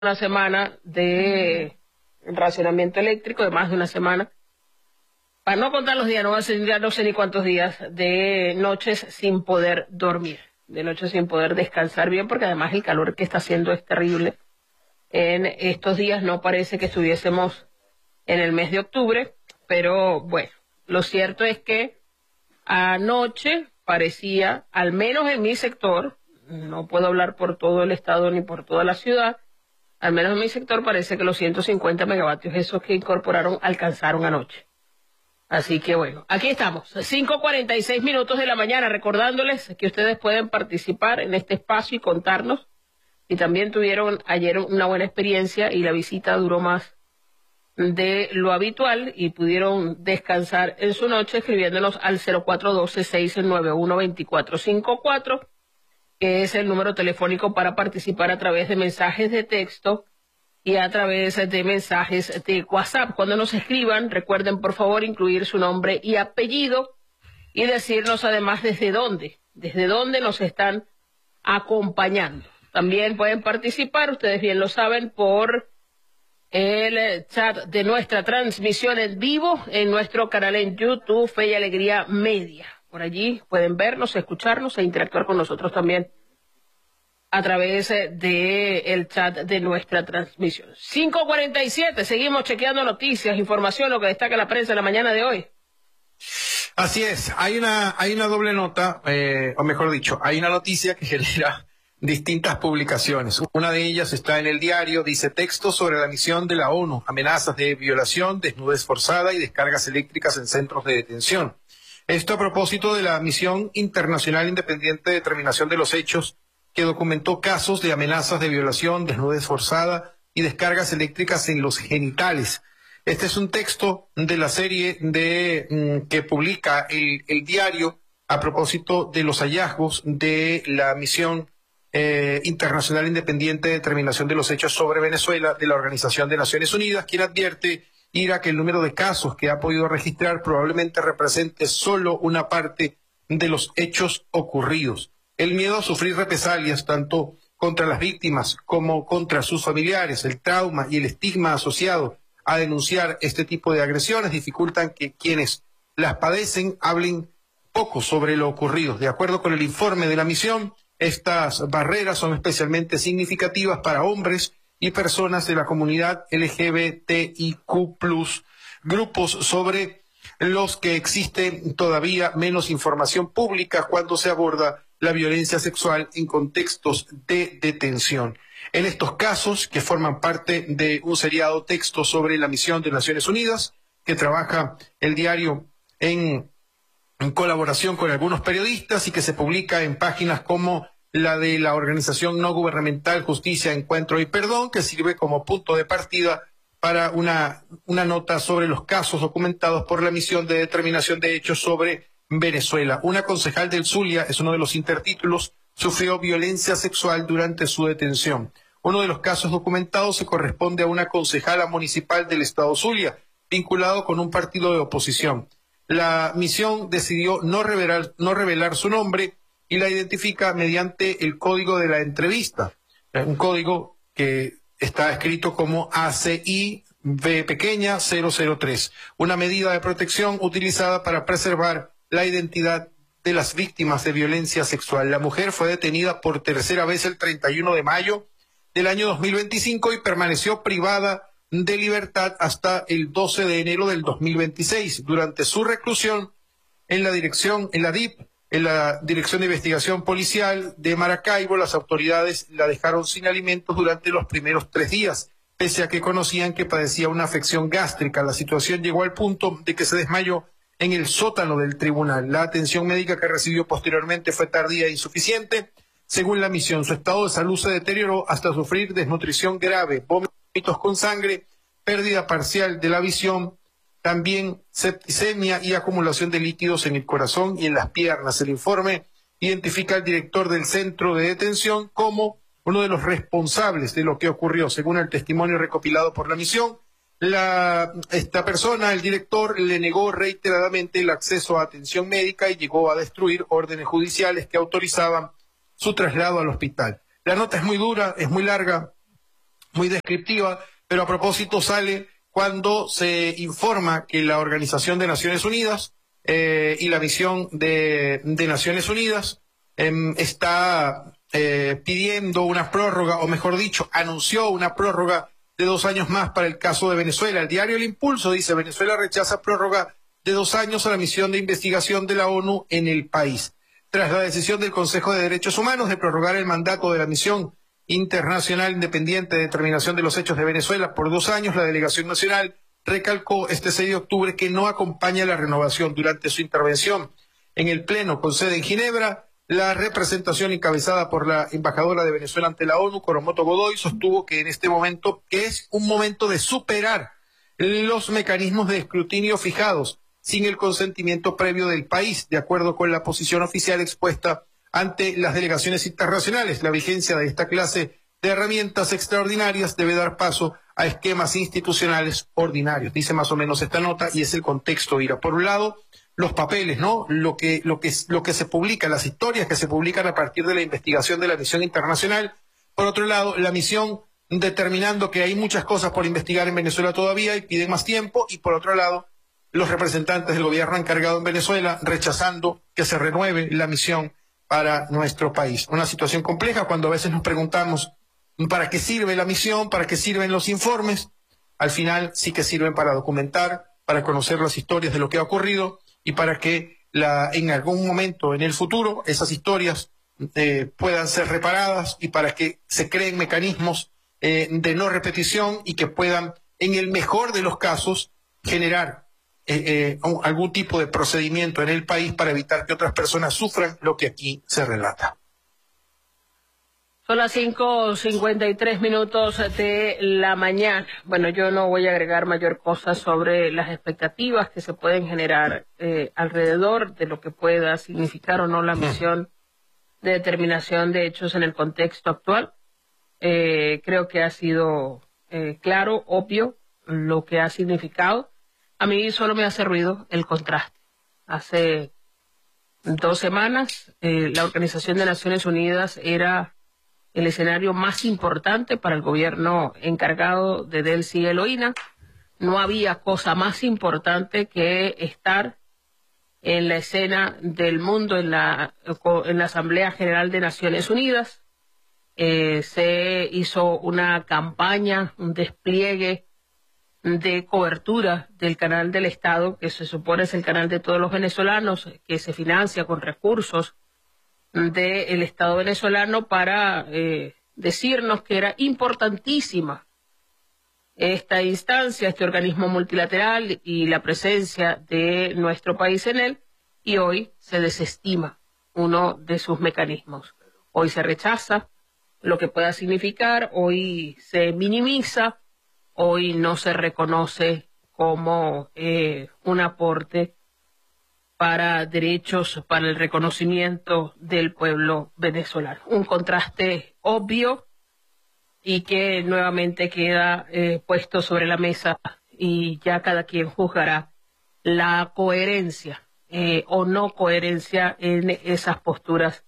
una semana de racionamiento eléctrico, de más de una semana, para no contar los días, ya no sé ni cuántos días, de noches sin poder dormir, de noches sin poder descansar bien, porque además el calor que está haciendo es terrible. En estos días no parece que estuviésemos en el mes de octubre, pero bueno, lo cierto es que anoche parecía, al menos en mi sector, no puedo hablar por todo el estado ni por toda la ciudad, al menos en mi sector parece que los 150 megavatios esos que incorporaron alcanzaron anoche. Así que bueno, aquí estamos, 5:46 de la mañana, recordándoles que ustedes pueden participar en este espacio y contarnos si también tuvieron ayer una buena experiencia y la visita duró más de lo habitual y pudieron descansar en su noche, escribiéndonos al 0412-691-2454, que es el número telefónico para participar a través de mensajes de texto y a través de mensajes de WhatsApp. Cuando nos escriban, recuerden por favor incluir su nombre y apellido y decirnos además desde dónde nos están acompañando. También pueden participar, ustedes bien lo saben, por el chat de nuestra transmisión en vivo en nuestro canal en YouTube, Fe y Alegría Media. Por allí pueden vernos, escucharnos e interactuar con nosotros también a través del chat de nuestra transmisión. 5:47, seguimos chequeando noticias, información, lo que destaca la prensa en la mañana de hoy. Así es, hay una doble nota, o mejor dicho, hay una noticia que genera distintas publicaciones. Una de ellas está en El Diario, dice texto sobre la misión de la ONU, amenazas de violación, desnudez forzada y descargas eléctricas en centros de detención. Esto a propósito de la misión internacional independiente de determinación de los hechos que documentó casos de amenazas de violación, desnudez forzada y descargas eléctricas en los genitales. Este es un texto de la serie que publica el Diario a propósito de los hallazgos de la misión internacional independiente de determinación de los hechos sobre Venezuela de la Organización de Naciones Unidas, quien advierte que el número de casos que ha podido registrar probablemente represente solo una parte de los hechos ocurridos. El miedo a sufrir represalias tanto contra las víctimas como contra sus familiares, el trauma y el estigma asociado a denunciar este tipo de agresiones dificultan que quienes las padecen hablen poco sobre lo ocurrido. De acuerdo con el informe de la misión, estas barreras son especialmente significativas para hombres y personas de la comunidad LGBTIQ+, grupos sobre los que existe todavía menos información pública cuando se aborda la violencia sexual en contextos de detención. En estos casos, que forman parte de un seriado texto sobre la misión de Naciones Unidas, que trabaja el diario en colaboración con algunos periodistas y que se publica en páginas como la de la organización no gubernamental Justicia, Encuentro y Perdón, que sirve como punto de partida para una nota sobre los casos documentados por la misión de determinación de hechos sobre Venezuela. Una concejal del Zulia, es uno de los intertítulos, sufrió violencia sexual durante su detención. Uno de los casos documentados se corresponde a una concejala municipal del estado Zulia, vinculado con un partido de oposición. La misión decidió no revelar su nombre y la identifica mediante el código de la entrevista, un código que está escrito como ACIV pequeña 003, una medida de protección utilizada para preservar la identidad de las víctimas de violencia sexual. La mujer fue detenida por tercera vez el 31 de mayo del año 2025 y permaneció privada de libertad hasta el 12 de enero del 2026. Durante su reclusión en la Dirección de Investigación Policial de Maracaibo, las autoridades la dejaron sin alimentos durante los primeros 3 días, pese a que conocían que padecía una afección gástrica. La situación llegó al punto de que se desmayó en el sótano del tribunal. La atención médica que recibió posteriormente fue tardía e insuficiente. Según la misión, su estado de salud se deterioró hasta sufrir desnutrición grave, vómitos con sangre, pérdida parcial de la visión, también septicemia y acumulación de líquidos en el corazón y en las piernas. El informe identifica al director del centro de detención como uno de los responsables de lo que ocurrió. Según el testimonio recopilado por la misión, esta persona, el director, le negó reiteradamente el acceso a atención médica y llegó a destruir órdenes judiciales que autorizaban su traslado al hospital. La nota es muy dura, es muy larga, muy descriptiva, pero a propósito sale cuando se informa que la Organización de Naciones Unidas y la misión de Naciones Unidas está pidiendo una prórroga, o mejor dicho, anunció una prórroga de 2 años más para el caso de Venezuela. El diario El Impulso dice: Venezuela rechaza prórroga de 2 años a la misión de investigación de la ONU en el país. Tras la decisión del Consejo de Derechos Humanos de prorrogar el mandato de la misión internacional independiente de determinación de los hechos de Venezuela por 2 años, la delegación nacional recalcó este 6 de octubre que no acompaña la renovación. Durante su intervención en el Pleno con sede en Ginebra, la representación encabezada por la embajadora de Venezuela ante la ONU, Coromoto Godoy, sostuvo que en este momento es un momento de superar los mecanismos de escrutinio fijados sin el consentimiento previo del país, de acuerdo con la posición oficial expuesta ante las delegaciones internacionales. La vigencia de esta clase de herramientas extraordinarias debe dar paso a esquemas institucionales ordinarios. Dice más o menos esta nota, y es el contexto, Ira. Por un lado, los papeles, ¿no? Lo que se publica, las historias que se publican a partir de la investigación de la misión internacional. Por otro lado, la misión determinando que hay muchas cosas por investigar en Venezuela todavía y piden más tiempo. Y por otro lado, los representantes del gobierno encargado en Venezuela rechazando que se renueve la misión para nuestro país. Una situación compleja cuando a veces nos preguntamos ¿para qué sirve la misión? ¿Para qué sirven los informes? Al final sí que sirven para documentar, para conocer las historias de lo que ha ocurrido y para que en algún momento en el futuro esas historias puedan ser reparadas y para que se creen mecanismos de no repetición y que puedan, en el mejor de los casos, generar algún tipo de procedimiento en el país para evitar que otras personas sufran lo que aquí se relata. Son las 5:53 de la mañana. Bueno, yo no voy a agregar mayor cosa sobre las expectativas que se pueden generar alrededor de lo que pueda significar o no la misión de determinación de hechos en el contexto actual. Creo que ha sido claro, obvio, lo que ha significado. A mí solo me hace ruido el contraste. Hace 2 semanas la Organización de Naciones Unidas era el escenario más importante para el gobierno encargado de Delcy Eloína. No había cosa más importante que estar en la escena del mundo en la Asamblea General de Naciones Unidas. Se hizo una campaña, un despliegue de cobertura del canal del Estado, que se supone es el canal de todos los venezolanos, que se financia con recursos del Estado venezolano para decirnos que era importantísima esta instancia, este organismo multilateral y la presencia de nuestro país en él, y hoy se desestima uno de sus mecanismos. Hoy se rechaza lo que pueda significar, hoy se minimiza, hoy no se reconoce como un aporte para derechos, para el reconocimiento del pueblo venezolano. Un contraste obvio y que nuevamente queda puesto sobre la mesa y ya cada quien juzgará la coherencia o no coherencia en esas posturas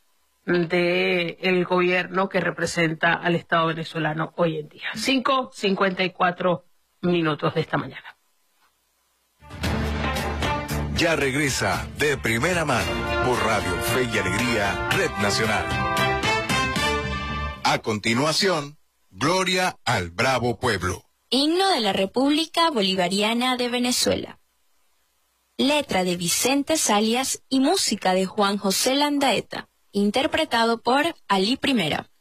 del gobierno que representa al Estado venezolano hoy en día. 5:54 de esta mañana. Ya regresa De Primera Mano por Radio Fe y Alegría, Red Nacional. A continuación, Gloria al Bravo Pueblo. Himno de la República Bolivariana de Venezuela. Letra de Vicente Salias y música de Juan José Landaeta, interpretado por Ali Primera.